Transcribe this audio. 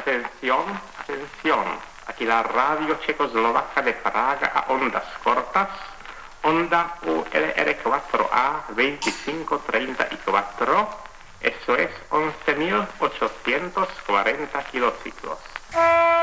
Atención, atención. Aquí la radio checoslovaca de Praga a ondas cortas. Onda ULR4A 2534. Eso es 11.840 kilociclos.